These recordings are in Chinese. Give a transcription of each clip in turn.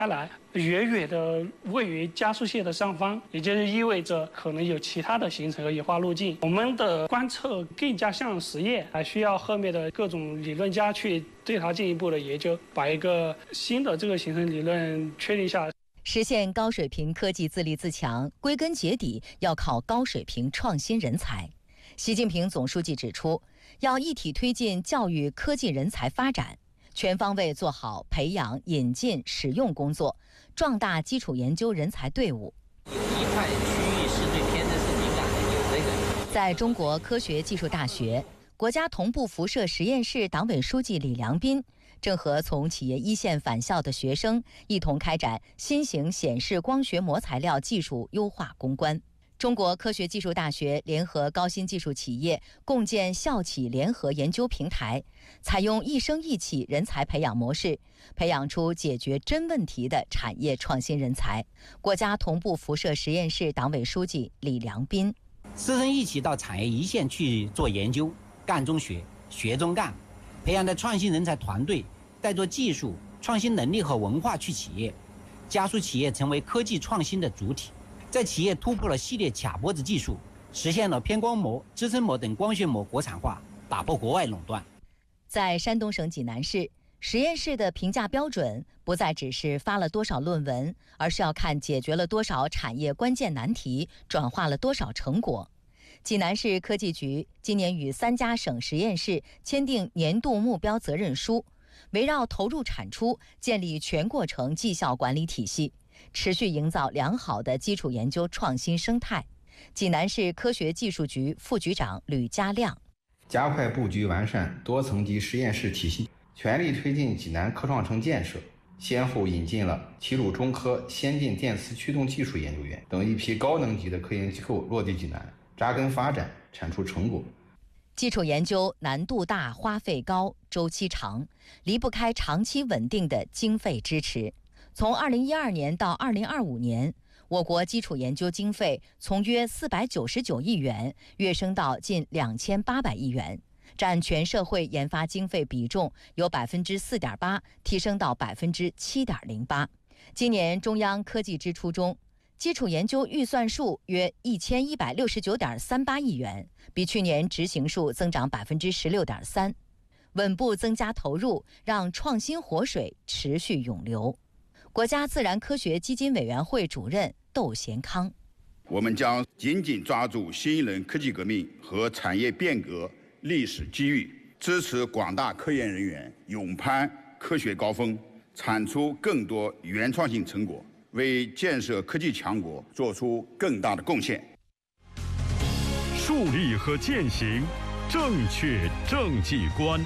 来，远远的位于加速线的上方，也就是意味着可能有其他的形成和演化路径。我们的观测更加像实验，还需要后面的各种理论家去对它进一步的研究，把一个新的这个形成理论确定下来。 实现高水平科技自立自强，归根结底要靠高水平创新人才。习近平总书记指出，要一体推进教育科技人才发展，全方位做好培养、引进、使用工作，壮大基础研究人才队伍。 有一块区域是对偏振是敏感的，有这个。 在中国科学技术大学，国家同步辐射实验室党委书记李良斌正和从企业一线返校的学生一同开展新型显示光学膜材料技术优化攻关。中国科学技术大学联合高新技术企业共建校企联合研究平台，采用一生一企人才培养模式，培养出解决真问题的产业创新人才。国家同步辐射实验室党委书记李良斌： 师生一起到产业一线去做研究，干中学，学中干，培养的创新人才团队带着技术、创新能力和文化去企业，加速企业成为科技创新的主体。在企业突破了系列卡脖子技术，实现了偏光膜、支撑膜等光学膜国产化，打破国外垄断。 在山东省济南市，实验室的评价标准不再只是发了多少论文，而是要看解决了多少产业关键难题，转化了多少成果。济南市科技局今年与3家省实验室签订年度目标责任书，围绕投入产出，建立全过程绩效管理体系，持续营造良好的基础研究创新生态。济南市科学技术局副局长吕家亮： 加快布局完善多层级实验室体系，全力推进济南科创城建设，先后引进了齐鲁中科先进电磁驱动技术研究院等一批高能级的科研机构落地济南，扎根发展，产出成果。 基础研究难度大、花费高、周期长，离不开长期稳定的经费支持。从2012年到2025年，我国基础研究经费从约499亿元跃升到近2800亿元，占全社会研发经费比重由4.8%提升到7.08%。今年中央科技支出中，基础研究预算数约1169.38亿元，比去年执行数增长16.3%，稳步增加投入，让创新活水持续涌流。国家自然科学基金委员会主任窦贤康： 我们将紧紧抓住新一轮科技革命和产业变革历史机遇，支持广大科研人员勇攀科学高峰，产出更多原创性成果，为建设科技强国做出更大的贡献。 树立和践行正确政绩观。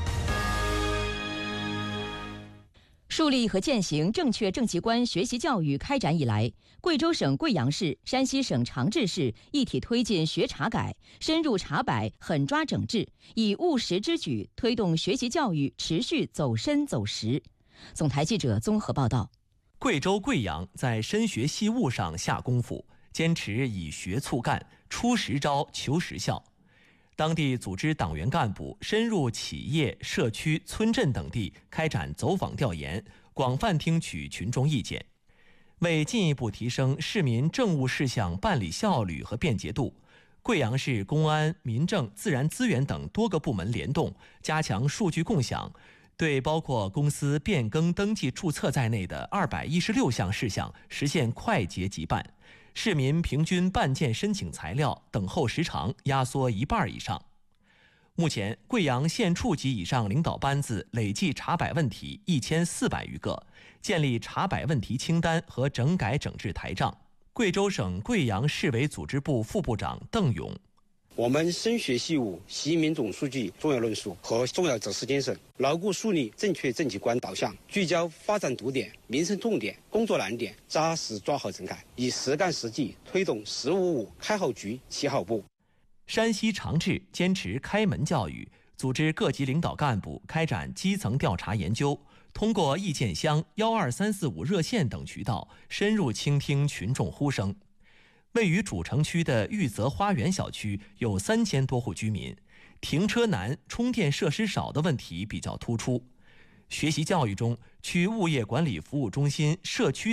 树立和践行正确政绩观学习教育开展以来，贵州省贵阳市、山西省长治市一体推进学查改，深入查摆，狠抓整治，以务实之举推动学习教育持续走深走实。总台记者综合报道。 贵州贵阳在深学细务上下功夫，坚持以学促干，出实招求实效。当地组织党员干部深入企业、社区、村镇等地开展走访调研，广泛听取群众意见。为进一步提升市民政务事项办理效率和便捷度，贵阳市公安、民政、自然资源等多个部门联动，加强数据共享，对包括公司变更登记注册在内的216项事项实现快捷即办。市民平均办件申请材料等候时长压缩1半以上。目前，贵阳县处级以上领导班子累计查摆问题1400余个，建立查摆问题清单和整改整治台账。贵州省贵阳市委组织部副部长邓勇： 我们深学细务，习近平总书记重要论述和重要指示精神，牢固树立正确政绩观导向，聚焦发展堵点、民生痛点、工作难点，扎实抓好整改，以实干实际推动“10五5”开好局、起好步。 山西长治坚持开门教育，组织各级领导干部开展基层调查研究，通过意见箱、12345热线等渠道，深入倾听群众呼声。位于主城区的玉泽花园小区有3000多户居民，停车难、充电设施少的问题比较突出。 学习教育中，区物业管理服务中心社区